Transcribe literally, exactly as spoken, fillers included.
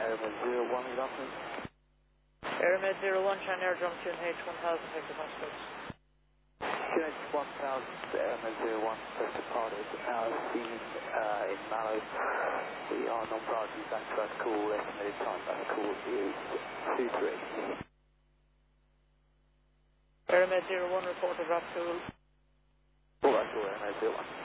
Aeromed zero one, good afternoon. Aeromed zero one, China Air Drum two H one thousand, take the hospital. Q H one thousand, Aeromed zero one, first departed, now seen uh, in Mallow. We are non-priority, thanks for that call, estimated time for that call is two three. Aeromed zero one, reported Raptool. All right, cool, Aeromed zero one.